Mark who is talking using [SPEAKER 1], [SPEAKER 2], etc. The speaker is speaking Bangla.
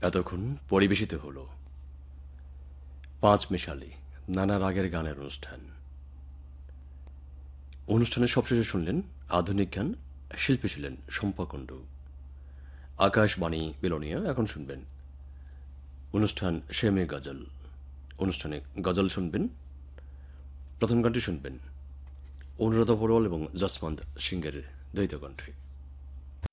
[SPEAKER 1] এতক্ষণ পরিবেশিত হল পাঁচ মিশালি নানা রাগের গানের অনুষ্ঠান। অনুষ্ঠানের সবশেষে শুনলেন আধুনিক গান, শিল্পী ছিলেন শম্পা কুণ্ডু। আকাশবাণী বিলোনিয়া এখন শুনবেন অনুষ্ঠান শেমে গজল। অনুষ্ঠানে গজল শুনবেন। প্রথম গানটি শুনবেন অনুরাধা পড়োয়াল এবং জসবন্ত সিংহের দ্বৈত কণ্ঠে।